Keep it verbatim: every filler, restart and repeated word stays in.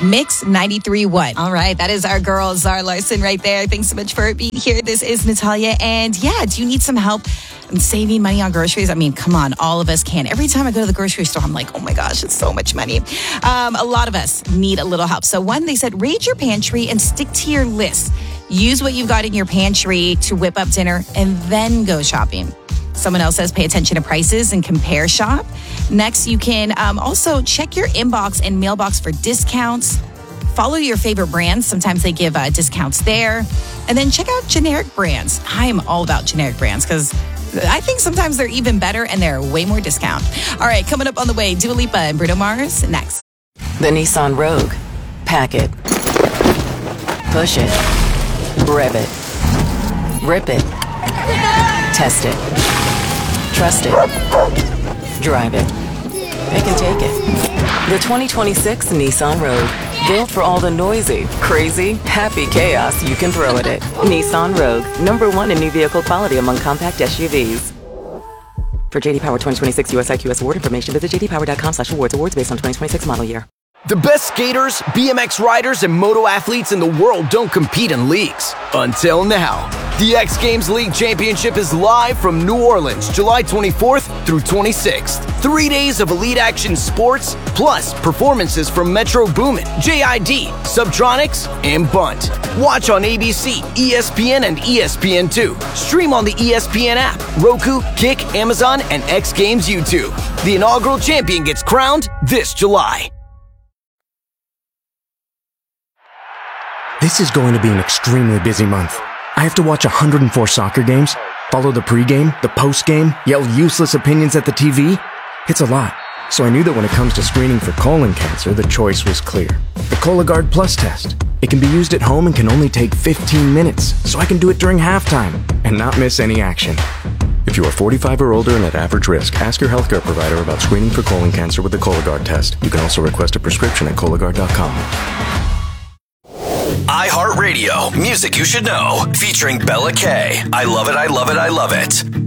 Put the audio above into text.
Mix ninety-three point one. All right, that is our girl, Zara Larson, right there. Thanks so much for being here. This is Natalia. And yeah, do you need some help saving money on groceries? I mean, come on, all of us can. Every time I go to the grocery store, I'm like, oh my gosh, it's so much money. Um, a lot of us need a little help. So one, they said, raid your pantry and stick to your list. Use what you've got in your pantry to whip up dinner and then go shopping. Someone else says pay attention to prices and compare shop. Next, you can um, also check your inbox and mailbox for discounts. Follow your favorite brands. Sometimes they give uh, discounts there. And then check out generic brands. I am all about generic brands because I think sometimes they're even better and they're way more discount. All right, coming up on the way, Dua Lipa and Bruno Mars next. The Nissan Rogue. Pack it. Push it. Rev it. Rip it. Test it. Trust it. Drive it. Pick and take it. The twenty twenty-six Nissan Rogue. Built for all the noisy, crazy, happy chaos you can throw at it. Nissan Rogue. Number one in new vehicle quality among compact S U Vs. For J D Power twenty twenty-six U S I Q S award information, visit j d power dot com slash awards. Awards based on twenty twenty-six model year. The best skaters, B M X riders, and moto athletes in the world don't compete in leagues. Until now. The X Games League Championship is live from New Orleans, July twenty-fourth through twenty-sixth. Three days of elite action sports, plus performances from Metro Boomin, J I D, Subtronics, and Bunt. Watch on A B C, E S P N, and E S P N two. Stream on the E S P N app, Roku, Kick, Amazon, and X Games YouTube. The inaugural champion gets crowned this July. This is going to be an extremely busy month. I have to watch one hundred four soccer games, follow the pregame, the postgame, yell useless opinions at the T V. It's a lot. So I knew that when it comes to screening for colon cancer, the choice was clear. The Cologuard Plus test. It can be used at home and can only take fifteen minutes, so I can do it during halftime and not miss any action. If you are forty-five or older and at average risk, ask your healthcare provider about screening for colon cancer with the Cologuard test. You can also request a prescription at Cologuard dot com. iHeartRadio, music you should know, featuring Bella K. I love it, I love it, I love it.